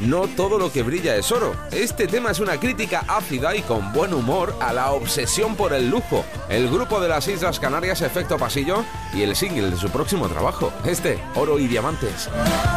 no todo lo que brilla es oro. Este tema es una crítica ácida y con buen humor a la obsesión por el lujo. El grupo de las Islas Canarias Efecto Pasillo y el single de su próximo trabajo, Oro y Diamantes.